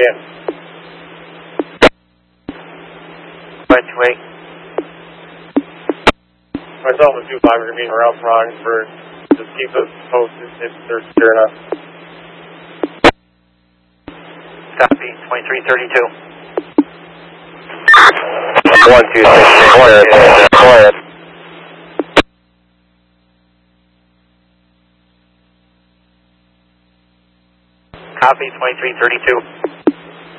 in. By 28. Myself and 25 are going to be around Roxburgh. Just keep us posted if they're sure enough. Copy, 2332. 126, quiet. Copy, 2332.